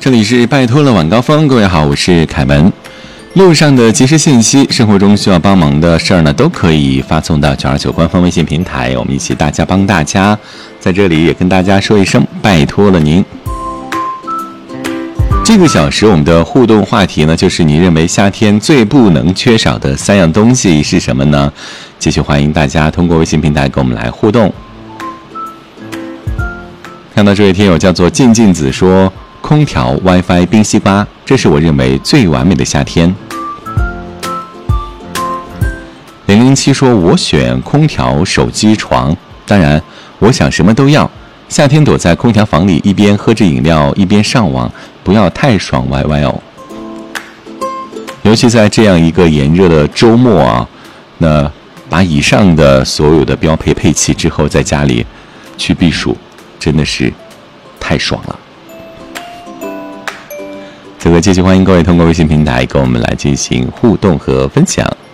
这里是拜托了晚高峰，各位好，我是凯文。路上的即时信息，生活中需要帮忙的事儿呢，都可以发送到929官方微信平台，我们一起大家帮大家。在这里也跟大家说一声拜托了您。这个小时我们的互动话题呢，就是你认为夏天最不能缺少的3样东西是什么呢？继续欢迎大家通过微信平台跟我们来互动。看到这位听友叫做静静子说，空调、WiFi、冰西瓜，这是我认为最完美的夏天。007说，我选空调、手机、床，当然我想什么都要。夏天躲在空调房里，一边喝着饮料一边上网，不要太爽歪歪哦。尤其在这样一个炎热的周末啊，那把以上的所有的标配配齐之后，在家里去避暑，真的是太爽了。这个继续欢迎各位通过微信平台跟我们来进行互动和分享。